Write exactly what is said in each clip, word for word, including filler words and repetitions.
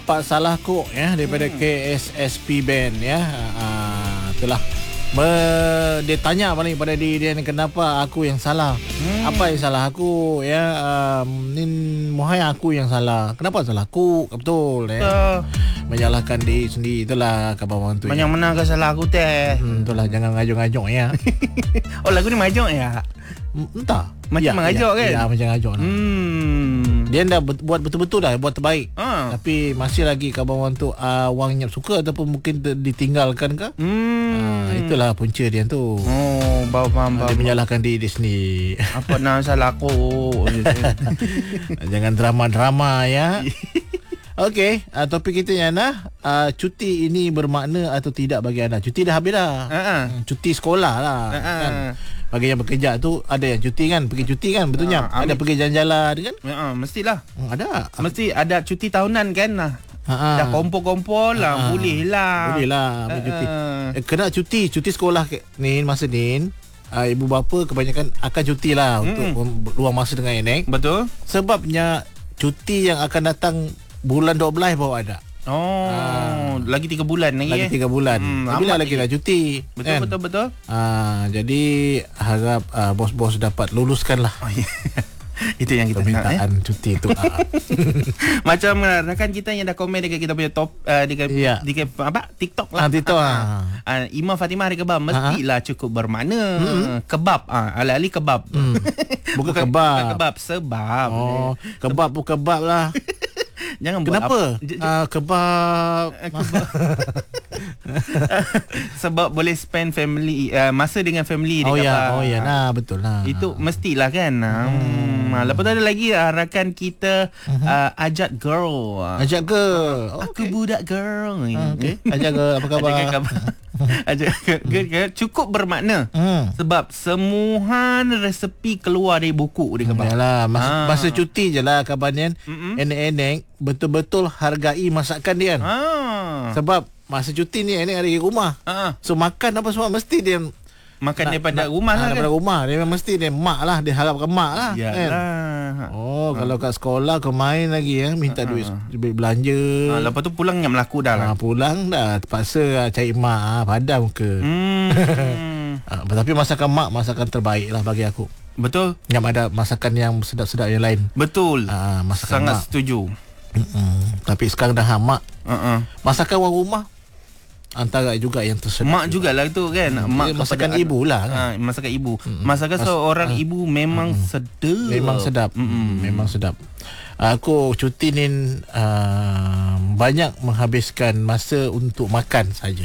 Bapak salahku ya daripada hmm. K S S P Band ya. Uh, itulah. Ber, dia tanya paling pada diri dia, kenapa aku yang salah? Hmm. Apa yang salah aku ya? Um, ni mohon aku yang salah. Kenapa salah aku? Betul ya. Uh. Menyalahkan diri sendiri, itulah kabar orang tu. Banyak ya. Mana ke salah aku teh? Hmm, itulah, jangan ngajak-ngajak ya. Oh, lagu ni ngajak ya? Entah. Macam ya, mengajak ya, kan? Ya, macam ngajak lah. Hmm. Dia dah buat betul-betul dah, buat terbaik. Ha. Tapi masih lagi kabar orang tu uh, Wang Nyap suka ataupun mungkin ditinggalkan ke? Hmm. Uh, itulah punca dia tu. Oh, bau faham. Dia menyalahkan diri dia sendiri. Apa nak salah aku? Jangan drama-drama ya. Okey, uh, topik kita yang anda, uh, cuti ini bermakna atau tidak bagi anda? Cuti dah habis dah. Uh-huh. Cuti sekolah lah. Uh-huh. Kan? Bagi yang bekerja tu ada yang cuti kan, pergi cuti kan, betulnya. Uh, ada pergi jalan-jalan kan? Uh, mestilah. Uh, ada. Mesti ada cuti tahunan kan lah. Uh-huh. Dah kumpul-kumpul lah, uh-huh. boleh lah. Boleh lah, uh-huh. cuti. Eh, kena cuti, cuti sekolah ni masa ni. Uh, ibu bapa kebanyakan akan cuti lah hmm. untuk luang masa dengan anak. Betul. Sebabnya cuti yang akan datang bulan dua belas baru ada. Oh, ha. lagi tiga bulan lagi. Lagi tiga bulan. Hmm, bila lagi nak cuti? Betul, kan? betul betul. Ah, jadi harap uh, bos-bos dapat luluskan lah. Oh, yeah. Itu yang kita permintaan nak, eh? cuti tu. ah. Macam rakan kita yang dah komen dekat kita punya top uh, dekat yeah. dekat apa? TikTok lah. Ah, TikTok ah. ah. Uh, Imam Fatimah hari kebab mestilah ah. cukup bermakna. Hmm. Kebab ah, ala-ali kebab. Hmm. Bukan, bukan kebab. Bukan kebab sebab. Oh, kebab pun kebab lah. Jangan buat kenapa? J- j- uh, kebab. kebab. Sebab boleh spend family uh, masa dengan family oh dekat ya, bar. oh ya, nah betul lah. Itu mestilah kan. Hmm. Hmm. Lepas tu ada lagi uh, rakan kita uh-huh. uh, Ajat Girl. Ajat Girl. Oh, aku okay. budak girl. Okay. Ajat Girl, apa khabar? Ajat Girl. Ajat Girl cukup bermakna. Hmm. Sebab semua resepi keluar dari buku dia khabar. Yalah, masa, ha. masa cuti je lah kabarnya. Enek-enek betul-betul hargai masakan dia. Ha. Sebab masa cuti ni enek ada di rumah. Ha. So makan apa semua mesti dia makan nak, daripada nak, rumah lah kan. Daripada rumah. Dia memang mesti dia mak lah. Dia harapkan mak lah. Yalah. Kan? Oh, ha. kalau kat sekolah kau main lagi ya, minta ha. duit, duit belanja. Ha, lepas tu pulang yang melaku dah lah. Ha, pulang dah terpaksa cari mak ha, padam muka. Hmm. ha, tapi masakan mak masakan terbaik lah bagi aku. Betul. Yang ada masakan yang sedap-sedap yang lain. Betul. Ha, masakan sangat mak. setuju. Mm-mm. Tapi sekarang dah mak. Uh-uh. Masakan orang rumah antara juga yang tersedap. Mak jugalah tu kan. Hmm. Mak masakan ibu lah kan? ha, masakan ibu. Hmm. Masakan Mas- seorang ha. ibu memang hmm. sedap. Memang sedap. Hmm. Memang sedap. Aku cuti ni uh, banyak menghabiskan masa untuk makan saja.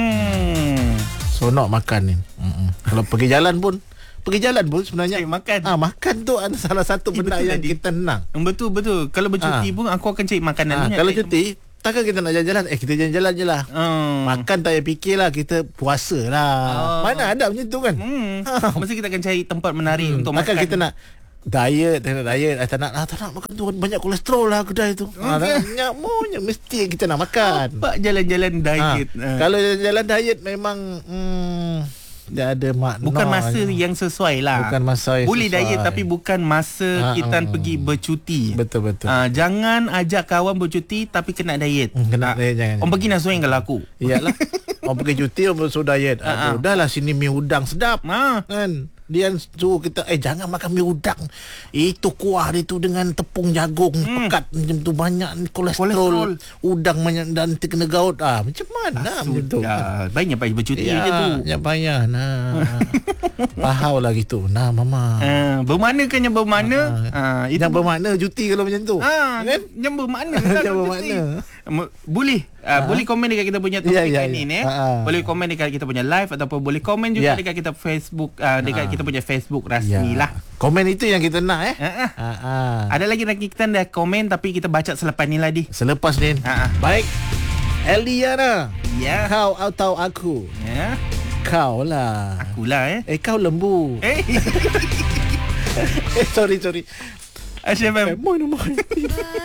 Hmm. So nak makan ni. Hmm. Kalau pergi jalan pun Pergi jalan pun sebenarnya cari makan. Ah, makan tu ada salah satu benda eh, yang tadi. kita nak. Betul betul. Kalau bercuti ah. pun aku akan cari makanan. Ah, kalau cuti takkan kita nak jalan-jalan. Eh kita jalan-jalan je lah. Hmm. Makan tak payah fikir lah. Kita puasa lah. Oh. Mana ada macam tu kan. Hmm. Ha. Mesti kita akan cari tempat menarik hmm. untuk takkan makan. Takkan kita nak diet, tak nak diet, tak nak, ah, tak nak makan tu banyak kolesterol lah kedai tu. Okay. Ah, banyak monyak mesti kita nak makan. Apa jalan-jalan diet? Ha. Ha. Kalau jalan diet memang hmm, dia ada makna. Bukan masa yang sesuai lah. Bukan masa yang boleh sesuai. diet tapi bukan masa ha, kita um, pergi bercuti. Betul-betul. Ha, jangan ajak kawan bercuti tapi kena diet. Hmm, kena ha, diet jangan. Orang pergi nasuh yang aku. Iyalah. Orang pergi cuti orang suruh diet. Ha, ha. Udahlah sini mi udang sedap. Ha. Kan? Dia suruh kita eh jangan makan mi udang. Itu kuah dia tu dengan tepung jagung hmm. pekat macam tu banyak kolesterol. kolesterol. Udang banyak dan kena gaut. Ah macam mana ah, macam tu. Banyak payah bercuti ya, je tu. Ya payah nah. Fahau lah gitu. Nah mama. Uh, bermakna kan yang bermakna? Uh, uh, itu yang bermakna cuti kalau macam tu. Ah, kan? Yang bermakna kan yang bermakna. Boleh Uh, uh-huh. Boleh komen dekat kita punya topik yeah, yeah, ini yeah. uh-huh. Boleh komen dekat kita punya live ataupun boleh komen juga yeah. dekat kita Facebook uh, dekat uh-huh. kita punya Facebook rasmi yeah. lah. Komen itu yang kita nak eh. Uh-huh. Uh-huh. Ada lagi rakan kita dah komen tapi kita baca selepas ni lah di. Selepas ni. Uh-huh. Baik. Eliana. Ya. Yeah. Kau atau aku? Ya. Yeah. Kau lah. Akulah eh. Eh kau lembu. Eh. eh sorry sorry. Asyik